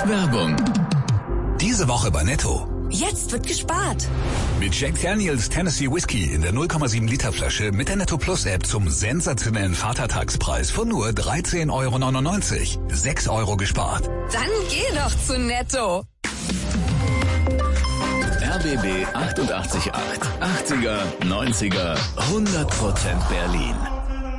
Werbung. Diese Woche bei Netto. Jetzt wird gespart. Mit Jack Daniels Tennessee Whiskey in der 0,7 Liter Flasche mit der Netto Plus App zum sensationellen Vatertagspreis von nur 13,99 €. 6 € gespart. Dann geh doch zu Netto. RBB 88.8. 80er, 90er, 100% Berlin.